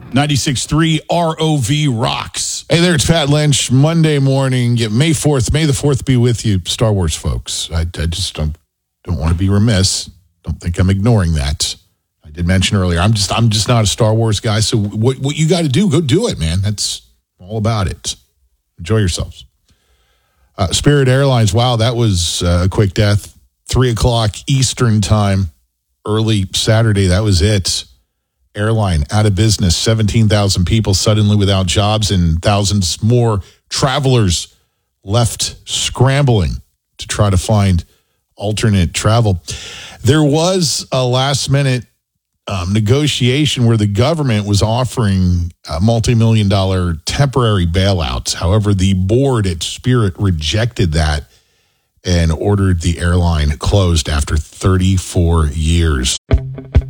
96.3 ROV rocks. Hey there, it's Pat Lynch. Monday morning, May 4th. May the 4th be with you, Star Wars folks. I just don't want to be remiss. Don't think I'm ignoring that. I did mention earlier, I'm just not a Star Wars guy. So what you got to do, go do it, man. That's all about it. Enjoy yourselves. Spirit Airlines, wow, that was a quick death. 3 o'clock Eastern time, early Saturday, that was it. Airline out of business, 17,000 people suddenly without jobs and thousands more travelers left scrambling to try to find alternate travel. There was a last-minute negotiation where the government was offering multi-million-dollar temporary bailouts. However, the board at Spirit rejected that and ordered the airline closed after 34 years.